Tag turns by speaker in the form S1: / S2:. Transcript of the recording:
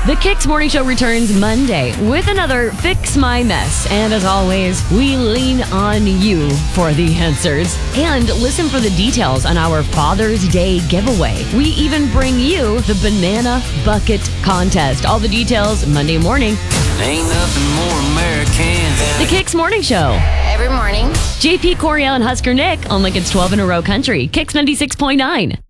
S1: The Kicks Morning Show returns Monday with another Fix My Mess. And as always, we lean on you for the answers. And listen for the details on our Father's Day giveaway. We even bring you the Banana Bucket Contest. All the details Monday morning.
S2: Ain't nothing more American than
S1: The Kicks Morning Show.
S3: Every morning.
S1: JP Coriel and Husker Nick on Lincoln's 12 in a Row Country. Kicks 96.9.